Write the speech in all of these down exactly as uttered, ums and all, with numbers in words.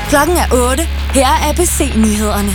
Klokken er otte. Her er A B C-nyhederne.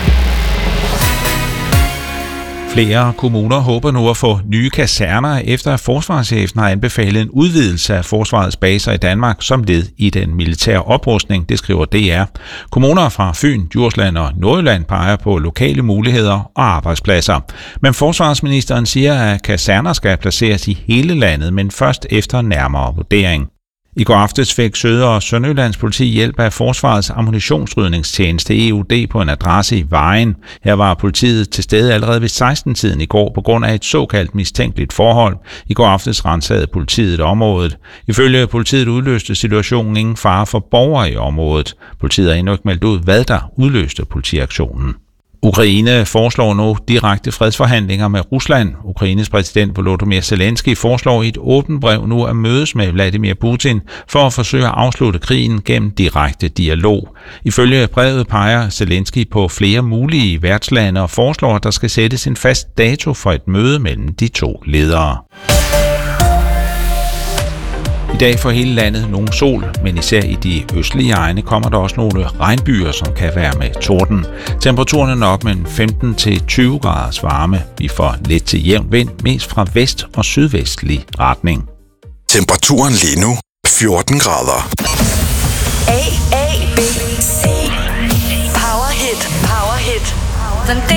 Flere kommuner håber nu at få nye kaserner, efter at forsvarschefen har anbefalet en udvidelse af forsvarets baser i Danmark som led i den militære oprustning, det skriver D R. Kommuner fra Fyn, Djursland og Nordjylland peger på lokale muligheder og arbejdspladser. Men forsvarsministeren siger, at kaserner skal placeres i hele landet, men først efter nærmere vurdering. I går aftes fik Syd- og Sønderjyllands politi hjælp af Forsvarets ammunitionsrydningstjeneste E U D på en adresse i Vejen. Her var politiet til stede allerede ved seksten-tiden i går på grund af et såkaldt mistænkeligt forhold. I går aftes rensagede politiet området. Ifølge politiet udløste situationen ingen fare for borgere i området. Politiet har endnu ikke meldt ud, hvad der udløste politiaktionen. Ukraine foreslår nu direkte fredsforhandlinger med Rusland. Ukraines præsident Volodymyr Zelensky foreslår i et åbent brev nu at mødes med Vladimir Putin for at forsøge at afslutte krigen gennem direkte dialog. Ifølge brevet peger Zelensky på flere mulige værtslande og foreslår, at der skal sættes en fast dato for et møde mellem de to ledere. I dag for hele landet nogle sol, men især i de østlige egne kommer der også nogle regnbyer, som kan være med torden. Temperaturen er nok mellem femten til tyve graders varme. Vi får let til jævn vind, mest fra vest- og sydvestlig retning. Temperaturen lige nu fjorten grader. A, A, B, C. Powerhit, Powerhit. Den